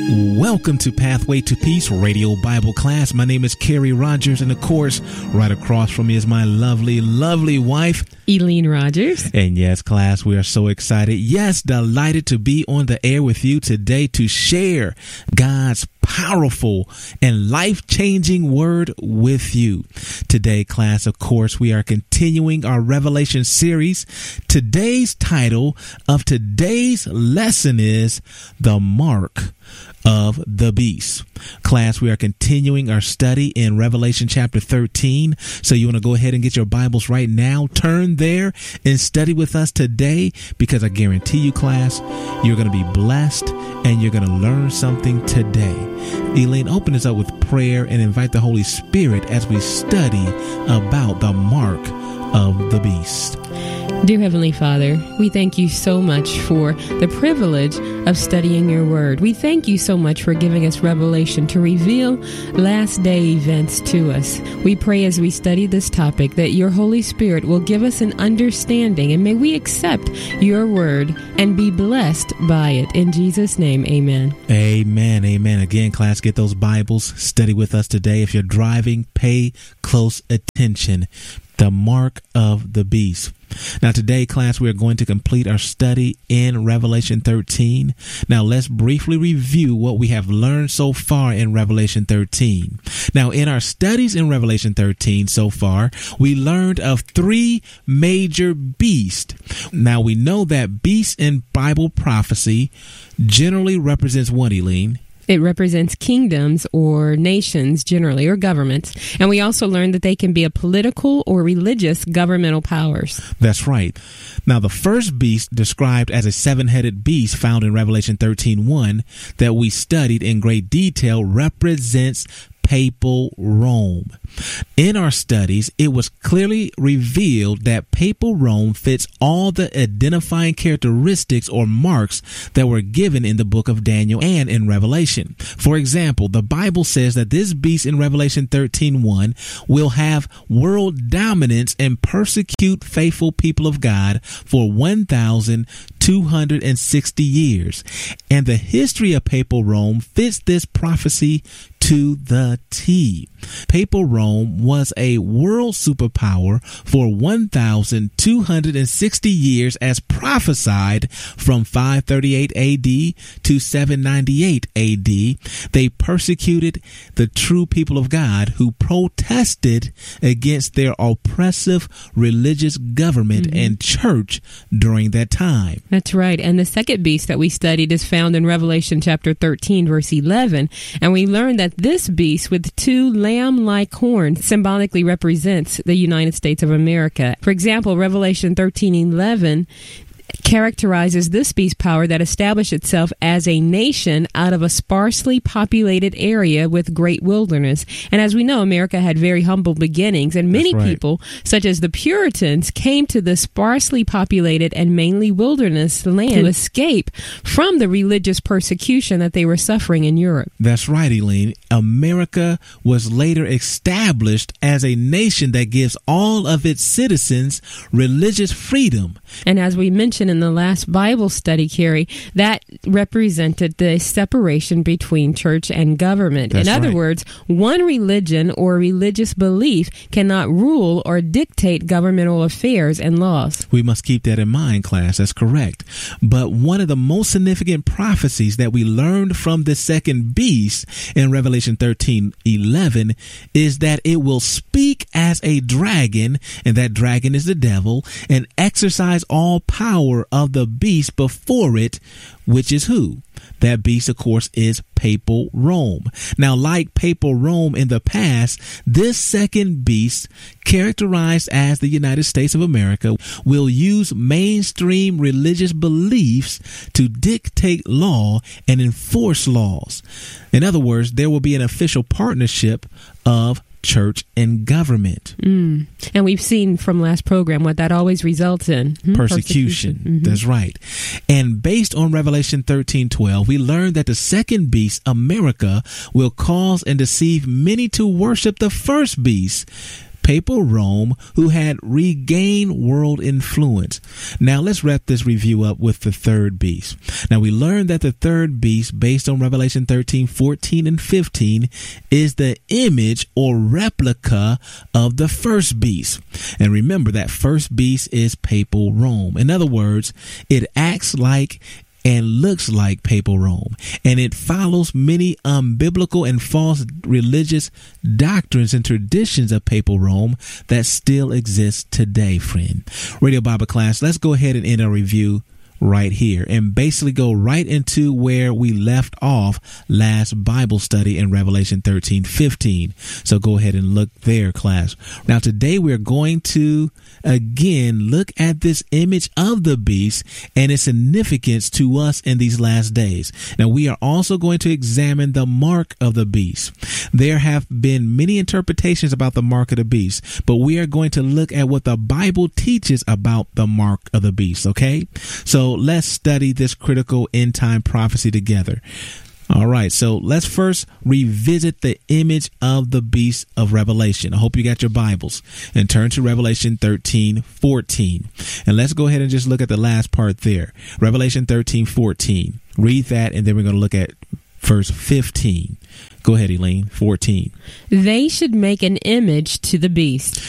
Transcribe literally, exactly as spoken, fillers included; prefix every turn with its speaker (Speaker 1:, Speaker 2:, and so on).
Speaker 1: Welcome to Pathway to Peace Radio Bible Class. My name is Carrie Rogers, and of course, right across from me is my lovely, lovely wife,
Speaker 2: Eileen Rogers.
Speaker 1: And yes, class, we are so excited. Yes, delighted to be on the air with you today to share God's powerful and life-changing word with you. Today, class, of course, we are continuing our Revelation series. Today's title of today's lesson is The Mark of the Beast. Class, we are continuing our study in Revelation chapter thirteen. So you want to go ahead and get your Bibles right now. Turn there and study with us today, because I guarantee you, class, you're going to be blessed and you're going to learn something today. Elaine, open us up with prayer and invite the Holy Spirit as we study about the mark of the beast.
Speaker 2: Dear Heavenly Father, we thank you so much for the privilege of studying your word. We thank you so much for giving us revelation to reveal last day events to us. We pray as we study this topic that your Holy Spirit will give us an understanding, and may we accept your word and be blessed by it. In Jesus' name, amen.
Speaker 1: Amen. Amen. Again, class, get those Bibles. Study with us today. If you're driving, pay close attention. The mark of the beast. Now today, class, we are going to complete our study in Revelation thirteen. Now let's briefly review what we have learned so far in Revelation thirteen. Now in our studies in Revelation thirteen so far, we learned of three major beasts. Now we know that beast in Bible prophecy generally represents what, Eileen?
Speaker 2: It represents kingdoms or nations generally, or governments. And we also learned that they can be a political or religious governmental powers.
Speaker 1: That's right. Now, the first beast, described as a seven-headed beast found in Revelation thirteen one that we studied in great detail, represents Papal Rome. In our studies, it was clearly revealed that Papal Rome fits all the identifying characteristics or marks that were given in the book of Daniel and in Revelation. For example, the Bible says that this beast in Revelation thirteen one will have world dominance and persecute faithful people of God for one thousand two hundred sixty years. And the history of Papal Rome fits this prophecy to the T. Papal Rome was a world superpower for one thousand two hundred sixty years, as prophesied from five thirty-eight A D to seven ninety-eight A D. They persecuted the true people of God who protested against their oppressive religious government mm-hmm. and church during that time.
Speaker 2: That's right. And the second beast that we studied is found in Revelation chapter thirteen, verse eleven. And we learned that this beast with two lamb-like horns symbolically represents the United States of America. For example, Revelation thirteen eleven characterizes this beast power that established itself as a nation out of a sparsely populated area with great wilderness. And as we know, America had very humble beginnings, and many
Speaker 1: right.
Speaker 2: people, such as the Puritans, came to the sparsely populated and mainly wilderness land to escape from the religious persecution that they were suffering in Europe.
Speaker 1: That's right, Eileen. America was later established as a nation that gives all of its citizens religious freedom.
Speaker 2: And as we mentioned in the last Bible study, Carrie, that represented the separation between church and government.
Speaker 1: That's
Speaker 2: in other
Speaker 1: right.
Speaker 2: words, one religion or religious belief cannot rule or dictate governmental affairs and laws.
Speaker 1: We must keep that in mind, class. That's correct. But one of the most significant prophecies that we learned from the second beast in Revelation thirteen eleven is that it will speak as a dragon, and that dragon is the devil, and exercise all power of the beast before it, which is who? That beast, of course, is Papal Rome. Now, like Papal Rome in the past, this second beast, characterized as the United States of America, will use mainstream religious beliefs to dictate law and enforce laws. In other words, there will be an official partnership of church and government.
Speaker 2: Mm. And we've seen from last program what that always results in.
Speaker 1: Hmm? Persecution. Persecution. Mm-hmm. That's right. And based on Revelation thirteen twelve, we learned that the second beast, America, will cause and deceive many to worship the first beast, Papal Rome, who had regained world influence. Now let's wrap this review up with the third beast. Now we learned that the third beast, based on Revelation thirteen, fourteen, and fifteen, is the image or replica of the first beast. And remember, that first beast is Papal Rome. In other words, it acts like and looks like Papal Rome, and it follows many unbiblical and false religious doctrines and traditions of Papal Rome that still exist today, friend. Radio Bible class, let's go ahead and end our review right here and basically go right into where we left off last Bible study in Revelation thirteen fifteen. So go ahead and look there, class. Now today we're going to again look at this image of the beast and its significance to us in these last days. Now we are also going to examine the mark of the beast. There have been many interpretations about the mark of the beast, but we are going to look at what the Bible teaches about the mark of the beast. Okay, so let's study this critical end time prophecy together. All right, so let's first revisit the image of the beast of Revelation. I hope you got your Bibles and turn to Revelation thirteen fourteen. And let's go ahead and just look at the last part there. Revelation thirteen fourteen. Read that, and then we're going to look at verse fifteen. Go ahead, Elaine. fourteen.
Speaker 2: They should make an image to the beast.